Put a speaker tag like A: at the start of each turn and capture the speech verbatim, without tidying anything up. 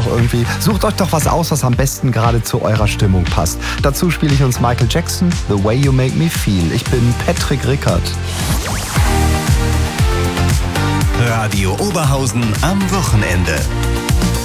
A: doch irgendwie. Sucht euch doch was aus, was am besten gerade zu eurer Stimmung passt. Dazu spiele ich uns Michael Jackson, The Way You Make Me Feel. Ich bin Patrick Rickert.
B: Radio Oberhausen am Wochenende.